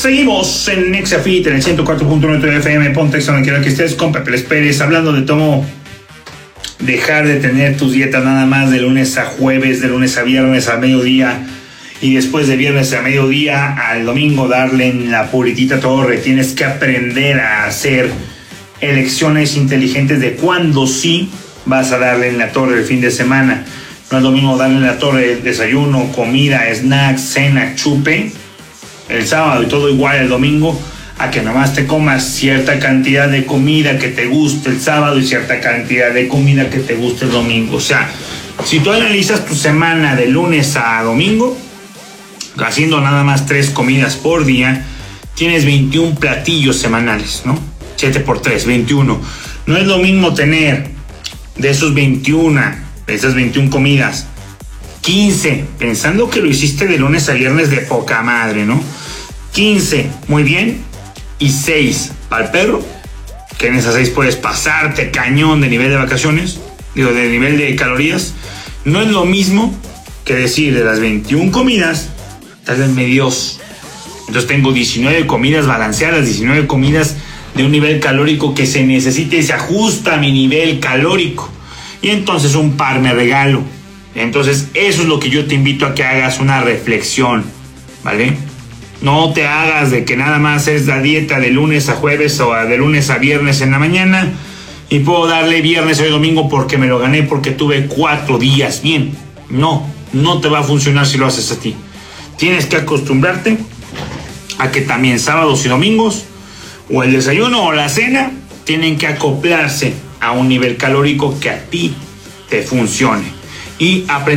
Seguimos en Nexafit, en el 104.9 de FM, Pontex, donde quiera que estés, con Pepe Les Pérez, hablando de cómo dejar de tener tus dietas nada más de lunes a jueves, de lunes a viernes al mediodía, y después de viernes a mediodía al domingo darle en la puritita torre. Tienes que aprender a hacer elecciones inteligentes de cuándo sí vas a darle en la torre el fin de semana. No es lo mismo darle en la torre desayuno, comida, snacks, cena, chupe el sábado y todo igual el domingo, a que nomás te comas cierta cantidad de comida que te guste el sábado y cierta cantidad de comida que te guste el domingo. O sea, si tú analizas tu semana de lunes a domingo, haciendo nada más 3 comidas por día, tienes 21 platillos semanales, ¿no? 7 por 3, 21. No es lo mismo tener de esas 21 comidas, 15, pensando que lo hiciste de lunes a viernes de poca madre, ¿no? 15, muy bien, y 6 para el perro, que en esas 6 puedes pasarte cañón de nivel de vacaciones, de nivel de calorías. No es lo mismo que decir de las 21 comidas, tal vez me Dios. Entonces tengo 19 comidas balanceadas, 19 comidas de un nivel calórico que se necesita y se ajusta a mi nivel calórico. Y entonces un par me regalo. Entonces eso es lo que yo te invito a que hagas una reflexión, ¿vale? No te hagas de que nada más es la dieta de lunes a jueves o de lunes a viernes en la mañana y puedo darle viernes o domingo porque me lo gané, porque tuve 4 días bien. No te va a funcionar si lo haces así. Tienes que acostumbrarte a que también sábados y domingos o el desayuno o la cena tienen que acoplarse a un nivel calórico que a ti te funcione y aprender